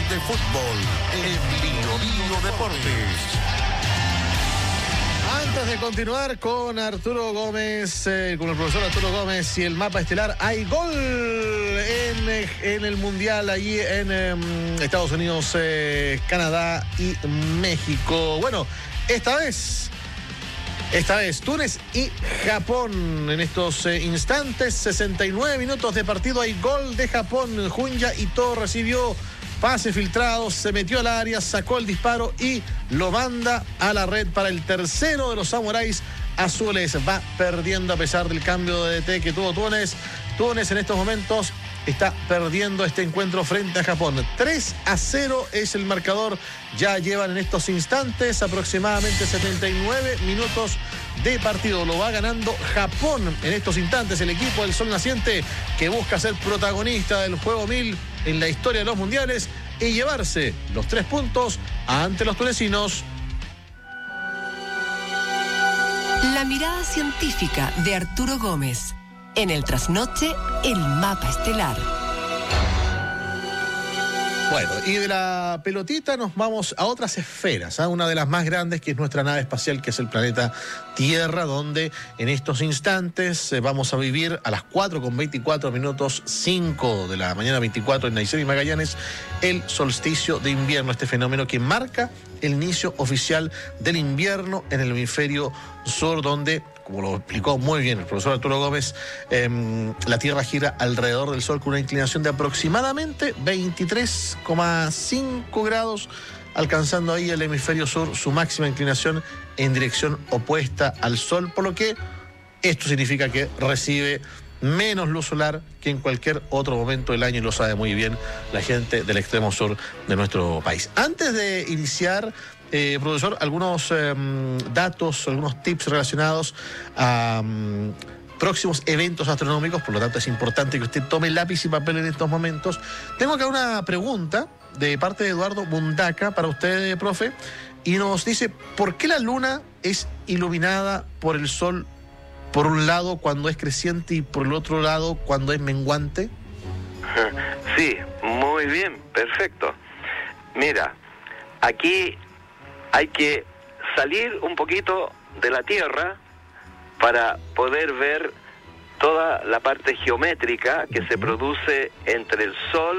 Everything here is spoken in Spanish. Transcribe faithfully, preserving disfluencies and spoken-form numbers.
de fútbol en Bio Bio Deportes. Antes de continuar con Arturo Gómez, eh, con el profesor Arturo Gómez y el mapa estelar, hay gol en, en el Mundial allí en eh, Estados Unidos, eh, Canadá y México. Bueno, esta vez, esta vez Túnez y Japón en estos eh, instantes, sesenta y nueve minutos de partido, hay gol de Japón. Junya Ito recibió pase filtrado, se metió al área, sacó el disparo y lo manda a la red para el tercero de los samuráis azules. Va perdiendo a pesar del cambio de D T que tuvo Túnez. Túnez en estos momentos está perdiendo este encuentro frente a Japón. tres a cero es el marcador. Ya llevan en estos instantes aproximadamente setenta y nueve minutos de partido. Lo va ganando Japón en estos instantes. El equipo del Sol Naciente, que busca ser protagonista del Juego Mil en la historia de los mundiales y llevarse los tres puntos ante los tunecinos. La mirada científica de Arturo Gómez. En el trasnoche, el mapa estelar. Bueno, y de la pelotita nos vamos a otras esferas, ¿eh? Una de las más grandes, que es nuestra nave espacial, que es el planeta Tierra, donde en estos instantes eh, vamos a vivir a las cuatro con veinticuatro minutos, cinco de la mañana veinticuatro en Aysén y Magallanes, el solsticio de invierno, este fenómeno que marca el inicio oficial del invierno en el hemisferio sur, donde, como lo explicó muy bien el profesor Arturo Gómez, eh, la Tierra gira alrededor del Sol con una inclinación de aproximadamente veintitrés coma cinco grados, alcanzando ahí el hemisferio sur su máxima inclinación en dirección opuesta al Sol, por lo que esto significa que recibe menos luz solar que en cualquier otro momento del año, y lo sabe muy bien la gente del extremo sur de nuestro país. Antes de iniciar, eh, profesor, algunos eh, datos, algunos tips relacionados a um, próximos eventos astronómicos, por lo tanto es importante que usted tome lápiz y papel en estos momentos. Tengo acá una pregunta de parte de Eduardo Mundaca para usted, profe, y nos dice: ¿por qué la luna es iluminada por el sol por un lado cuando es creciente y por el otro lado cuando es menguante? Sí, muy bien, perfecto. Mira, aquí hay que salir un poquito de la Tierra para poder ver toda la parte geométrica que se produce entre el Sol